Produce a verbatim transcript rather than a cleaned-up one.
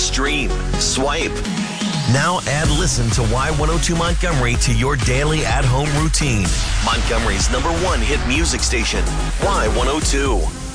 stream, swipe. Now add Listen to Y one oh two Montgomery to your daily at-home routine. Montgomery's number one hit music station, Y one oh two.